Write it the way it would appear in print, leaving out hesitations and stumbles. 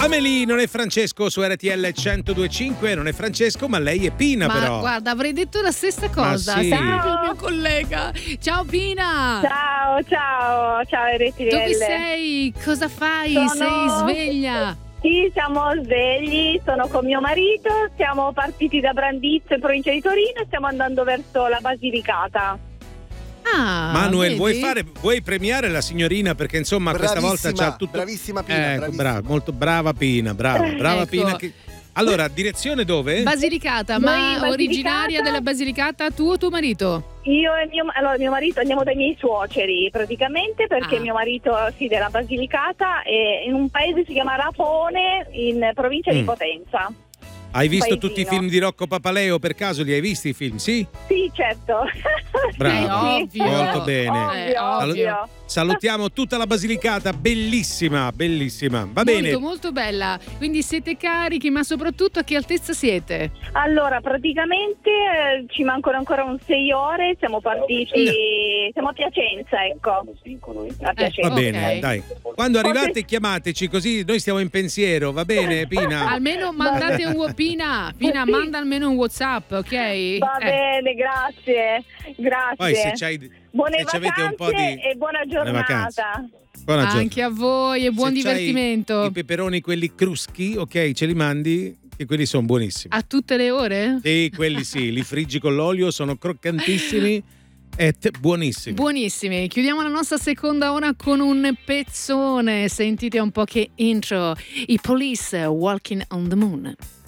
Amelie non è Francesco su RTL 102.5, non è Francesco, ma lei è Pina. Ma però guarda, avrei detto la stessa cosa. sì. Ciao, il mio collega. Ciao Pina. Ciao RTL. Dove sei? Cosa fai? Sei sveglia? Sì, siamo svegli, sono con mio marito, siamo partiti da Brandizzo in provincia di Torino e stiamo andando verso la Basilicata. Manuel, vedi? vuoi premiare la signorina, perché insomma questa volta c'ha tutto. Bravissima Pina, bravissima. Molto brava Pina, brava Ecco. Pina. Allora, direzione dove? Basilicata, Noi ma Basilicata? originaria della Basilicata tu o tuo marito? Io e mio marito andiamo dai miei suoceri praticamente, perché mio marito della Basilicata è in un paese si chiama Rapone in provincia di Potenza. Hai visto paesino. tutti i film di Rocco Papaleo, per caso li hai visti i film? Sì? Sì, certo. Brava, ovvio. molto bene. Ovvio. Salutiamo tutta la Basilicata, bellissima. Va bene. Molto, molto bella. Quindi siete carichi, ma soprattutto a che altezza siete? Allora, praticamente ci mancano ancora 6 ore, siamo partiti, siamo a Piacenza, ecco. A Piacenza. Va bene, Ok. dai. Quando arrivate chiamateci, così noi stiamo in pensiero, va bene Pina? Almeno mandate un Pina, manda almeno un WhatsApp, ok? Va bene, grazie. Poi se Buone ci avete un po' vacanze di e buona vacanze. giornata. Buona giornata. Anche a voi e buon Se c'hai divertimento. I peperoni quelli cruschi, ok, ce li mandi, che quelli sono buonissimi. A tutte le ore? Sì, quelli sì, li friggi con l'olio, sono croccantissimi e buonissimi. Buonissimi. Chiudiamo la nostra seconda ora con un pezzone. Sentite un po' che intro. I Police, Walking on the Moon.